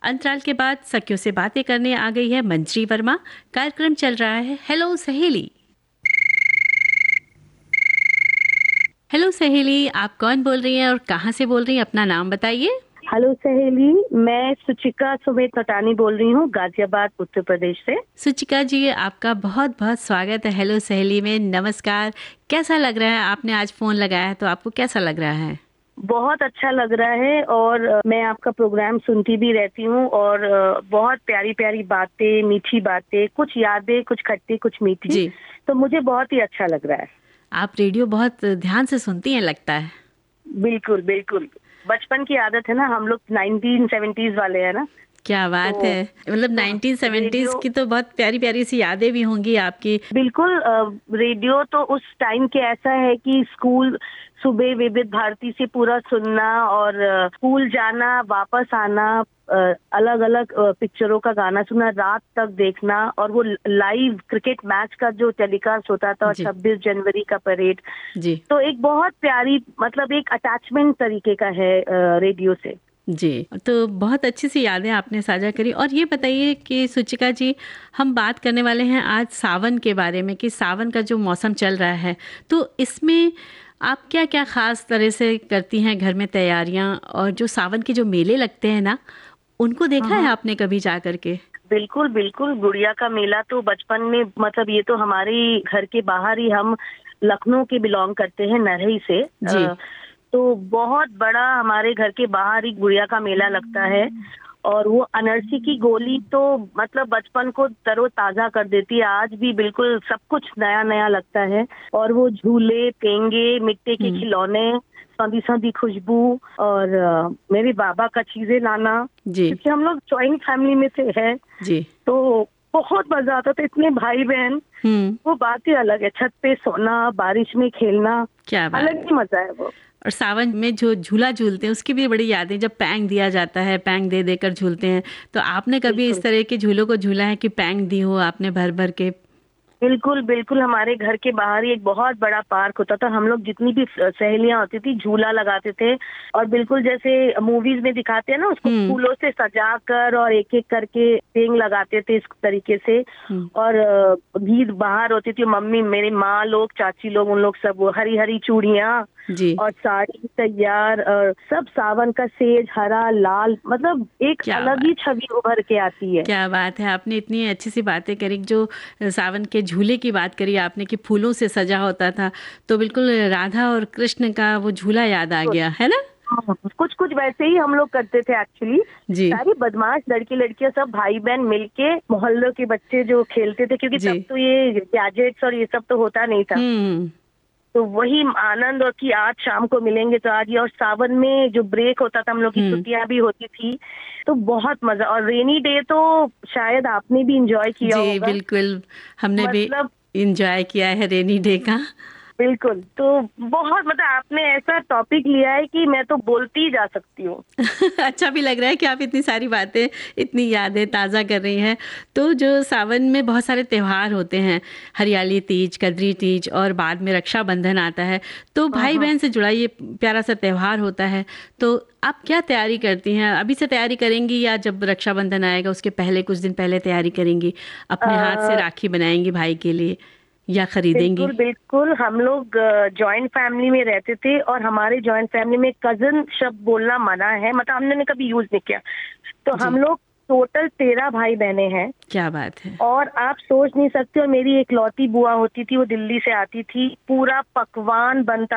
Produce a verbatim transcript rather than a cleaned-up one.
अंतराल के बाद सखियों से बातें करने आ गई है मंजरी वर्मा। कार्यक्रम चल रहा है हेलो सहेली। हेलो सहेली, आप कौन बोल रही हैं और कहाँ से बोल रही हैं? अपना नाम बताइए। हेलो सहेली, मैं सुचिका सुमेत पटानी बोल रही हूँ, गाजियाबाद उत्तर प्रदेश से। सुचिका जी, आपका बहुत बहुत स्वागत है हेलो सहेली में। नमस्कार। कैसा लग रहा है? आपने आज फोन लगाया है तो आपको कैसा लग रहा है? बहुत अच्छा लग रहा है और मैं आपका प्रोग्राम सुनती भी रहती हूँ और बहुत प्यारी प्यारी बातें, मीठी बातें, कुछ यादें, कुछ खट्टी कुछ मीठी जी। तो मुझे बहुत ही अच्छा लग रहा है। आप रेडियो बहुत ध्यान से सुनती हैं लगता है। बिल्कुल बिल्कुल, बचपन की आदत है ना, हम लोग नाइनटीन सेवेंटीज़ वाले हैं ना। क्या बात तो, है। मतलब तो नाइनटीन सेवेंटीज़ रेडियो की तो बहुत प्यारी प्यारी सी यादें भी होंगी आपकी। बिल्कुल। रेडियो तो उस टाइम के ऐसा है कि स्कूल सुबह विविध भारती से पूरा सुनना और स्कूल जाना, वापस आना, अलग अलग पिक्चरों का गाना सुनना, रात तक देखना, और वो लाइव क्रिकेट मैच का जो टेलीकास्ट होता था और छब्बीस जनवरी का परेड जी। तो एक बहुत प्यारी, मतलब एक अटैचमेंट तरीके का है रेडियो से। जी, तो बहुत अच्छी सी यादें आपने साझा करी। और ये बताइए कि सुचिका जी, हम बात करने वाले हैं आज सावन के बारे में कि सावन का जो मौसम चल रहा है, तो इसमें आप क्या क्या ख़ास तरह से करती हैं घर में तैयारियां? और जो सावन के जो मेले लगते हैं ना, उनको देखा है आपने कभी जा करके? बिल्कुल बिल्कुल, गुड़िया का मेला तो बचपन में, मतलब ये तो हमारे घर के बाहर ही, हम लखनऊ के बिलोंग करते हैं, नरही से। जी। तो बहुत बड़ा हमारे घर के बाहर ही गुड़िया का मेला लगता है और वो अनरसी की गोली तो मतलब बचपन को तरोताजा कर देती है। आज भी बिल्कुल सब कुछ नया नया लगता है। और वो झूले, पेंगे, मिट्टी के खिलौने, सौंधी सौंधी खुशबू, और आ, मेरे बाबा का चीजें लाना, क्योंकि हम लोग जॉइंट फैमिली में से है जी। तो बहुत मजा आता था। इतने भाई बहन, वो बात ही अलग है। छत पे सोना, बारिश में खेलना, क्या बात, अलग ही मजा है वो। और सावन में जो झूला झूलते हैं उसकी भी बड़ी यादें, जब पैंग दिया जाता है, पैंग दे देकर झूलते हैं। तो आपने कभी इस तरह के झूलों को झूला है कि पैंग दी हो आपने भर भर के? बिल्कुल बिल्कुल, हमारे घर के बाहर ही एक बहुत बड़ा पार्क होता था। हम लोग जितनी भी सहेलियां होती थी झूला लगाते थे और बिल्कुल जैसे मूवीज में दिखाते हैं ना, उसको फूलों से सजाकर और एक एक करके पेंग लगाते थे इस तरीके से। और भीड़ बाहर होती थी, मम्मी, मेरी माँ लोग, चाची लोग, उन लोग सब हरी हरी चूड़ियाँ और साड़ी तैयार, और सब सावन का सेज हरा लाल, मतलब एक अलग ही छवि उभर के आती है। क्या बात है, आपने इतनी अच्छी सी बातें करी। जो सावन के झूले की बात करी आपने कि फूलों से सजा होता था, तो बिल्कुल राधा और कृष्ण का वो झूला याद आ गया है ना। कुछ कुछ वैसे ही हम लोग करते थे एक्चुअली। सारी बदमाश लड़की लड़कियां सब भाई बहन मिलके, मोहल्लों के बच्चे जो खेलते थे, क्योंकि तब तो ये गैजेट्स और ये सब तो होता नहीं था। तो वही आनंद, और कि आज शाम को मिलेंगे तो आज ये। और सावन में जो ब्रेक होता था, हम लोग की छुट्टियां भी होती थी, तो बहुत मजा। और रेनी डे तो शायद आपने भी एंजॉय किया होगा। जी बिल्कुल, हमने मतलब भी एंजॉय किया है रेनी डे का। बिल्कुल, तो बहुत, मतलब आपने ऐसा टॉपिक लिया है कि मैं तो बोलती ही जा सकती हूँ। अच्छा भी लग रहा है कि आप इतनी सारी बातें, इतनी यादें ताज़ा कर रही हैं। तो जो सावन में बहुत सारे त्यौहार होते हैं, हरियाली तीज, कद्री तीज, और बाद में रक्षाबंधन आता है, तो भाई बहन से जुड़ा ये प्यारा सा त्यौहार होता है। तो आप क्या तैयारी करती हैं? अभी से तैयारी करेंगी या जब रक्षाबंधन आएगा उसके पहले कुछ दिन पहले तैयारी करेंगी? अपने हाथ से राखी बनाएंगी भाई के लिए या खरीदेंगी? बिल्कुल बिल्कुल, हम लोग जॉइंट फैमिली में रहते थे और हमारे जॉइंट फैमिली में कजन शब्द बोलना मना है, मतलब हमने कभी यूज नहीं किया। तो हम लोग टोटल तेरह भाई बहने हैं। क्या बात है। और आप सोच नहीं सकते हो, मेरी एक लौती बुआ होती थी, वो दिल्ली से आती थी, पूरा पकवान बनता